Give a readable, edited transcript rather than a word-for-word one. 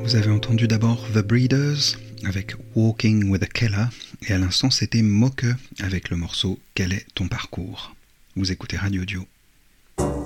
Vous avez entendu d'abord The Breeders avec Walking with a Killer et à l'instant c'était Moke avec le morceau Quel est ton parcours. Vous écoutez Radio Dio.